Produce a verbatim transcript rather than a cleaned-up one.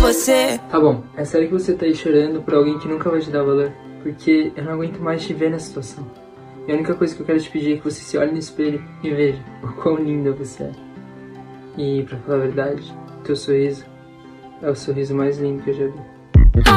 você. Tá bom, é sério que você tá aí chorando por alguém que nunca vai te dar valor? Porque eu não aguento mais te ver nessa situação. E a única coisa que eu quero te pedir é que você se olhe no espelho e veja o quão linda você é. E pra falar a verdade, teu sorriso é o sorriso mais lindo que eu já vi.